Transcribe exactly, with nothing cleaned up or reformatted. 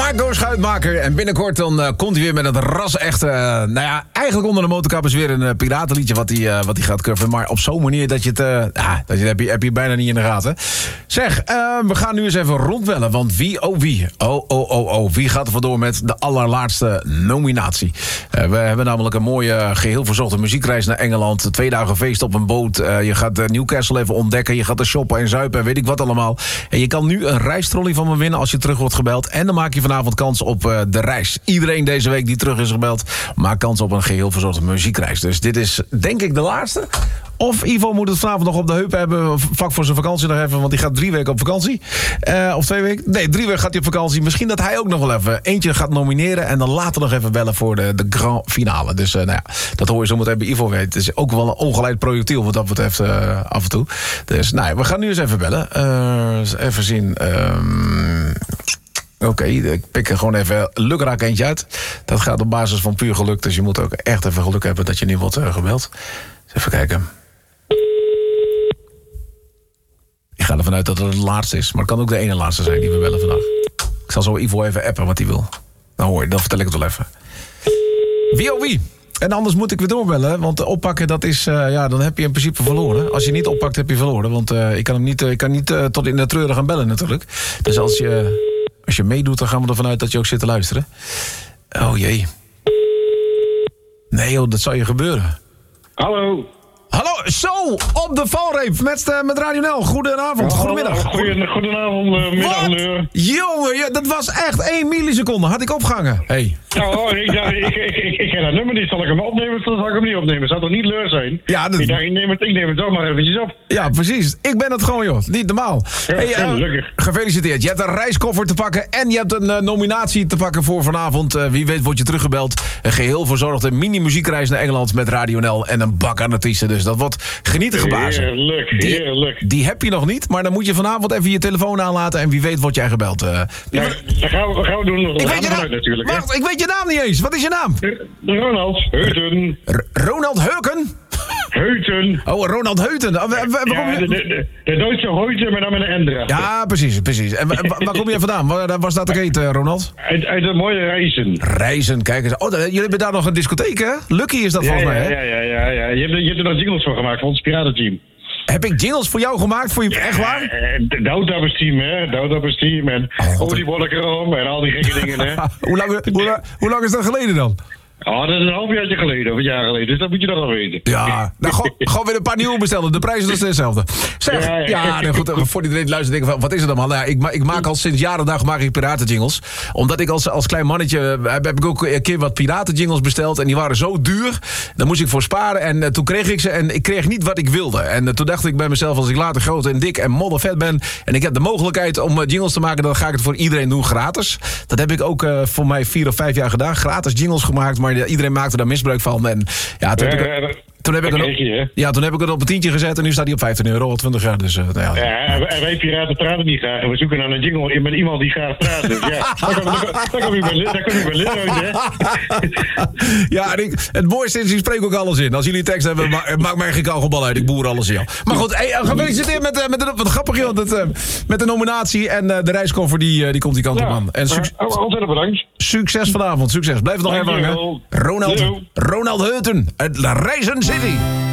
Marco Schuitmaker. En binnenkort dan uh, komt hij weer met het ras-echte... Uh, nou ja, eigenlijk onder de motorkap is weer een uh, piratenliedje wat hij uh, wat hij gaat coveren. Maar op zo'n manier dat je het... Uh, ah, dat je, heb, je, heb je bijna niet in de gaten. Zeg, uh, we gaan nu eens even rondbellen. Want wie, oh wie, oh, oh, oh, oh. Wie gaat er vandoor met de allerlaatste nominatie? Uh, we hebben namelijk een mooie uh, geheel verzochte muziekreis naar Engeland. Twee dagen feest op een boot. Uh, je gaat uh, Newcastle even ontdekken. Je gaat er shoppen en zuipen en weet ik wat allemaal. En je kan nu een reistrolley van me winnen als je terug wordt gebeld. En dan maak je vanavond kans op uh, de reis. Iedereen deze week die terug is gebeld, maakt kans op een geheel verzorgde muziekreis. Dus dit is denk ik de laatste. Of Ivo moet het vanavond nog op de heup hebben. Vak voor zijn vakantie nog even. Want die gaat drie weken op vakantie. Uh, of twee weken. Nee, drie weken gaat hij op vakantie. Misschien dat hij ook nog wel even eentje gaat nomineren. En dan later nog even bellen voor de, de grand finale. Dus uh, nou ja, dat hoor je zo meteen bij Ivo weten. Het is ook wel een ongeleid projectiel wat dat betreft uh, af en toe. Dus nou ja, we gaan nu eens even bellen. Uh, even zien. Um, Oké, okay, ik pik er gewoon even lukraak eentje uit. Dat gaat op basis van puur geluk. Dus je moet ook echt even geluk hebben dat je nu wordt uh, gebeld. Dus even kijken. Ik ga ervan uit dat het het laatste is. Maar het kan ook de ene laatste zijn die we bellen vandaag. Ik zal zo Ivo even appen wat hij wil. Nou hoor je, dan vertel ik het wel even. Wie oh wie? En anders moet ik weer doorbellen. Want oppakken, dat is... Uh, ja, dan heb je in principe verloren. Als je niet oppakt, heb je verloren. Want uh, ik kan hem niet, uh, ik kan niet uh, tot in de treuren gaan bellen natuurlijk. Dus als je... Als je meedoet, dan gaan we ervan uit dat je ook zit te luisteren. Oh jee. Nee joh, dat zou je gebeuren. Hallo. Hallo, zo, op de valreep met, uh, met Radio Nel. Goedenavond, ja, goedemiddag. Goeden, goedenavond, uh, middag. Uh. Jongen, ja, dat was echt één milliseconde. Had ik opgehangen. Hey. Nou, ik, ja, ik, ik, ik, ik ken dat nummer niet. Zal ik hem opnemen of zal ik hem niet opnemen? Zou toch niet leur zijn? Ja, dat... Ik dacht, ik neem het, ik neem het toch maar eventjes op. Ja, precies. Ik ben het gewoon, joh. Niet normaal. Ja, hey, uh, gelukkig. Gefeliciteerd. Je hebt een reiskoffer te pakken en je hebt een uh, nominatie te pakken voor vanavond. Uh, wie weet wordt je teruggebeld. Een geheel verzorgde mini-muziekreis naar Engeland met Radio Nel en een bak aan artiesten. Dus dat wordt genieten gebazen. Heerlijk, heerlijk. Die, die heb je nog niet, maar dan moet je vanavond even je telefoon aanlaten en wie weet wordt jij gebeld. Uh, ja, dat gaan we, gaan we doen. Ik weet, je naam, natuurlijk, wacht, ik weet je naam niet eens. Wat is je naam? Ronald Heuten. R- Ronald Heuken? Heuten. Oh, Ronald Heuten. Uh, waar, waar ja, je... de, de, de Duitse Heuten, maar dan met een N erachter. Ja, precies, precies. En waar, waar kom je vandaan? Waar, waar staat de keten, Ronald? Uit, uit de mooie Reizen. Reizen, kijk eens. Oh, jullie hebben daar nog een discotheek, hè? Lucky is dat ja, volgens ja, mij, hè? Ja, ja, ja. ja. Je, hebt, je hebt er nog jingles voor gemaakt, voor ons piratenteam. Heb ik jingles voor jou gemaakt? Voor je echt waar? Het Douwtappers team, hè? Douwtappers team en oh, oliebollen erom en al die gekke dingen, hè? hoe, lang, hoe, hoe lang is dat geleden dan? Oh, dat is een halfjaartje geleden, of een jaar geleden. Dus dat moet je nog wel weten. Ja, nou, gewoon, gewoon weer een paar nieuwe bestellen. De prijs is nog steeds hetzelfde. Zeg, ja, ja. ja nou goed, voor iedereen luistert denken van, wat is het dan, man? Nou, ja, ik, ma- ik maak al sinds jaren dag maak ik piratenjingles. Omdat ik als, als klein mannetje, heb, heb ik ook een keer wat piratenjingles besteld. En die waren zo duur. Daar moest ik voor sparen. En uh, toen kreeg ik ze en ik kreeg niet wat ik wilde. En uh, toen dacht ik bij mezelf, als ik later groot en dik en moddervet ben. En ik heb de mogelijkheid om uh, jingles te maken, dan ga ik het voor iedereen doen, gratis. Dat heb ik ook uh, voor mij vier of vijf jaar gedaan. Gratis jingles gemaakt, maar uh, iedereen maakte daar misbruik van. En ja, toen heb ik, toen heb ik het op, ja, toen heb ik het op een tientje gezet en nu staat hij op vijftien euro, al twintig jaar. Dus, uh, nou ja. ja, en wij piraten praten niet graag. En we zoeken naar een jingle met iemand die graag praat. Dus ja, daar kom je bij leren, hè. Ja, en ik, het mooiste is, ik spreek ook alles in. Als jullie tekst hebben, ma- maakt mij geen kauwgombal uit. Ik boer alles in. Maar goed, hey, gefeliciteerd met, uh, met de, wat grappig joh, dat, uh, met de nominatie en uh, de reiskoffer, die, uh, die komt die kant op, man. En suc- uh, ontzettend bedankt. Succes vanavond, succes. Blijf het nog even hangen. Ronald, Ronald Heuten uit Reizen City.